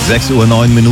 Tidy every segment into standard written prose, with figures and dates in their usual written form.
6:09 Uhr.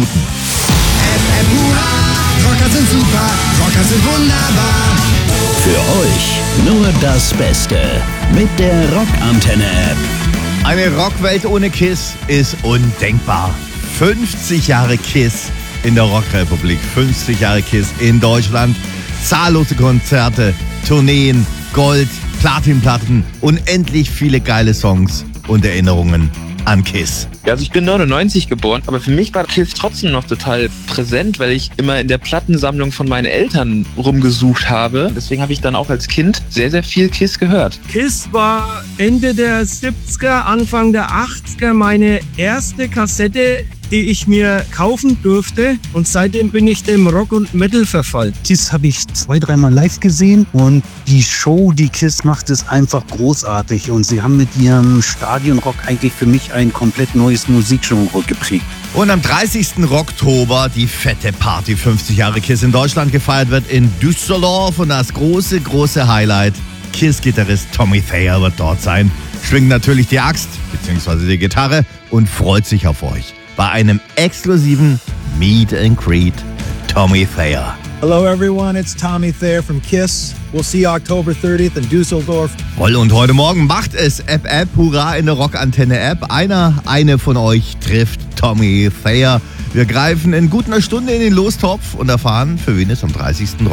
Rocker sind super, Rocker sind wunderbar. Für euch nur das Beste mit der Rockantenne-App. Eine Rockwelt ohne KISS ist undenkbar. 50 Jahre KISS in der Rockrepublik, 50 Jahre KISS in Deutschland, zahllose Konzerte, Tourneen, Gold, Platinplatten, unendlich viele geile Songs und Erinnerungen an KISS. Also ich bin 99 geboren, aber für mich war KISS trotzdem noch total präsent, weil ich immer in der Plattensammlung von meinen Eltern rumgesucht habe. Deswegen habe ich dann auch als Kind sehr, sehr viel KISS gehört. KISS war Ende der 70er, Anfang der 80er meine erste Kassette, die ich mir kaufen durfte, und seitdem bin ich dem Rock und Metal verfallen. KISS habe ich 2-3 Mal live gesehen und die Show, die KISS macht, ist einfach großartig und sie haben mit ihrem Stadionrock eigentlich für mich ein komplett neues Musikgenre geprägt. Und am 30. Oktober die fette Party 50 Jahre KISS in Deutschland gefeiert wird in Düsseldorf, und das große Highlight: KISS-Gitarrist Tommy Thayer wird dort sein, schwingt natürlich die Axt bzw. die Gitarre und freut sich auf euch bei einem exklusiven Meet and Greet mit Tommy Thayer. Hello everyone, it's Tommy Thayer from KISS. We'll see you October 30th in Düsseldorf. Und heute Morgen macht es App, hurra, in der Rockantenne-App. Eine von euch trifft Tommy Thayer. Wir greifen in gut einer Stunde in den Lostopf und erfahren, für wen es am 30.